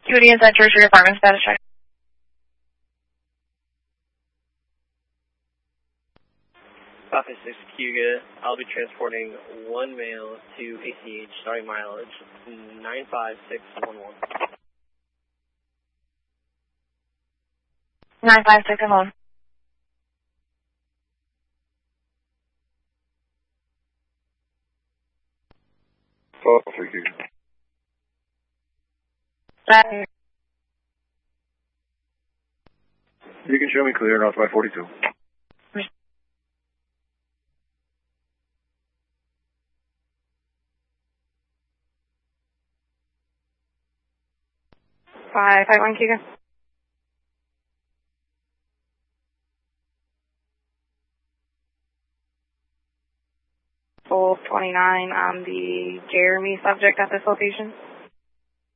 QD inside tertiary apartment status check. Office 6 Cuga, I'll be transporting one male to ACH, starting mileage 95611. 95611. Follow 3 Cuga. You can show me clear north by 42. Five 1 Cuga. Full 29 on the Jeremy subject at this location.